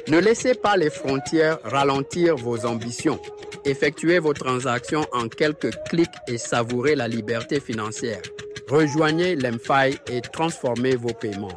Ne laissez pas les frontières ralentir vos ambitions. Effectuez vos transactions en quelques clics et savourez la liberté financière. Rejoignez l'Emfai et transformez vos paiements.